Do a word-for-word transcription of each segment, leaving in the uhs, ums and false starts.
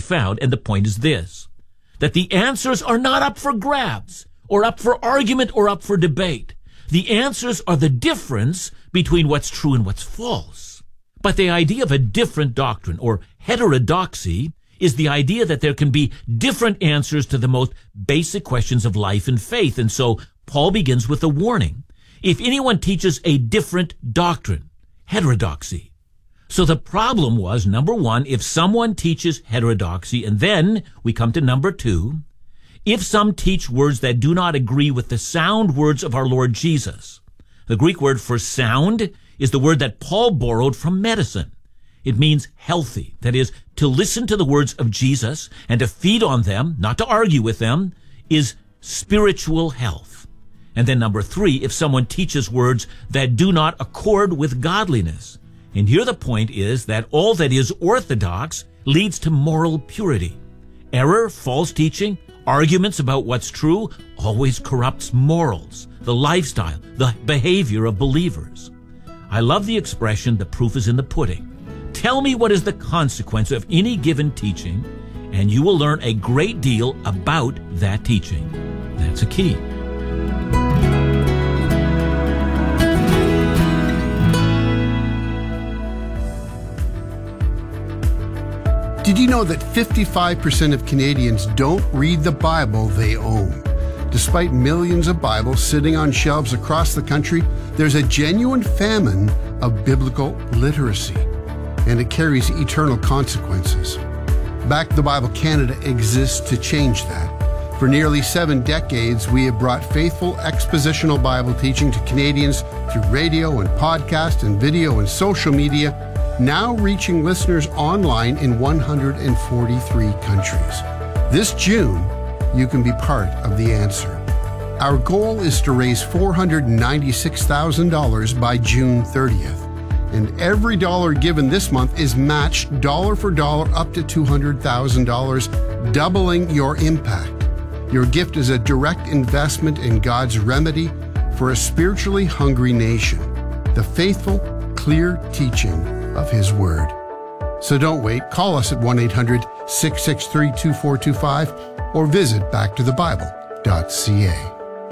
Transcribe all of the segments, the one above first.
found, and the point is this, that the answers are not up for grabs, or up for argument, or up for debate. The answers are the difference between what's true and what's false. But the idea of a different doctrine, or heterodoxy, is the idea that there can be different answers to the most basic questions of life and faith. And so Paul begins with a warning. If anyone teaches a different doctrine, heterodoxy. So the problem was, number one, if someone teaches heterodoxy, and then we come to number two, if some teach words that do not agree with the sound words of our Lord Jesus. The Greek word for sound is the word that Paul borrowed from medicine. It means healthy, that is, to listen to the words of Jesus and to feed on them, not to argue with them, is spiritual health. And then number three, if someone teaches words that do not accord with godliness. And here the point is that all that is orthodox leads to moral purity. Error, false teaching, arguments about what's true always corrupts morals, the lifestyle, the behavior of believers. I love the expression, the proof is in the pudding. Tell me what is the consequence of any given teaching, and you will learn a great deal about that teaching. That's a key. Did you know that fifty-five percent of Canadians don't read the Bible they own? Despite millions of Bibles sitting on shelves across the country, there's a genuine famine of biblical literacy, and it carries eternal consequences. Back the Bible Canada exists to change that. For nearly seven decades, we have brought faithful expositional Bible teaching to Canadians through radio and podcast and video and social media, now reaching listeners online in one hundred forty-three countries. This June, you can be part of the answer. Our goal is to raise four hundred ninety-six thousand dollars by June thirtieth. And every dollar given this month is matched dollar for dollar up to two hundred thousand dollars, doubling your impact. Your gift is a direct investment in God's remedy for a spiritually hungry nation, the faithful, clear teaching of His Word. So don't wait. Call us at one eight hundred, six six three, two four two five or visit back to the bible dot c a.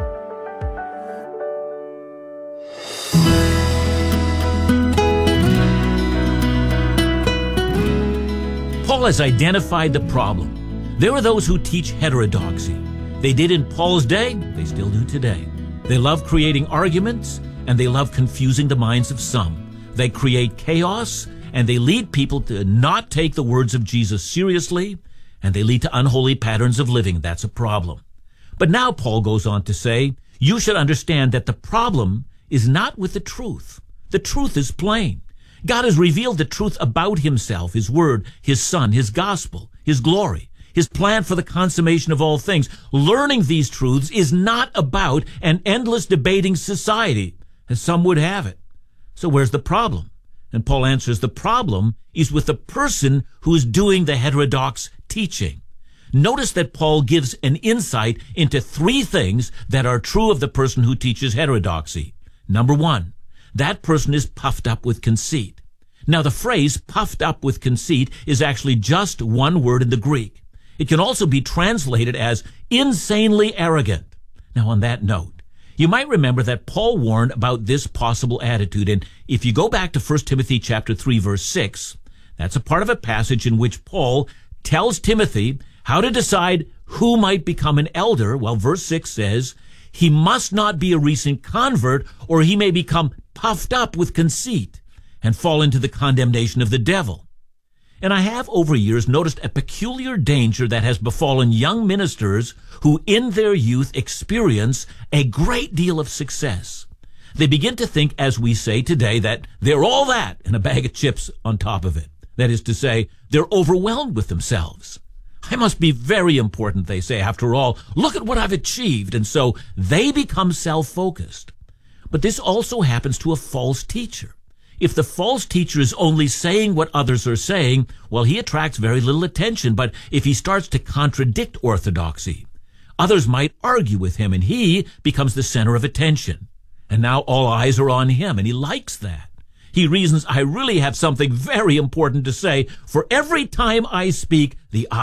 Paul has identified the problem. There are those who teach heterodoxy. They did in Paul's day, they still do today. They love creating arguments, and they love confusing the minds of some. They create chaos, and they lead people to not take the words of Jesus seriously, and they lead to unholy patterns of living. That's a problem. But now Paul goes on to say, you should understand that the problem is not with the truth. The truth is plain. God has revealed the truth about Himself, His Word, His Son, His gospel, His glory, His plan for the consummation of all things. Learning these truths is not about an endless debating society, as some would have it. So where's the problem? And Paul answers, the problem is with the person who is doing the heterodox teaching. Notice that Paul gives an insight into three things that are true of the person who teaches heterodoxy. Number one, that person is puffed up with conceit. Now, the phrase puffed up with conceit is actually just one word in the Greek. It can also be translated as insanely arrogant. Now, on that note, you might remember that Paul warned about this possible attitude, and if you go back to First Timothy chapter three, verse six, that's a part of a passage in which Paul tells Timothy how to decide who might become an elder. Well, verse six says, he must not be a recent convert, or he may become puffed up with conceit and fall into the condemnation of the devil. And I have over years noticed a peculiar danger that has befallen young ministers who in their youth experience a great deal of success. They begin to think, as we say today, that they're all that and a bag of chips on top of it. That is to say, they're overwhelmed with themselves. I must be very important, they say. After all, look at what I've achieved. And so they become self-focused. But this also happens to a false teacher. If the false teacher is only saying what others are saying, well, he attracts very little attention. But if he starts to contradict orthodoxy, others might argue with him, and he becomes the center of attention. And now all eyes are on him, and he likes that. He reasons, I really have something very important to say, for every time I speak, the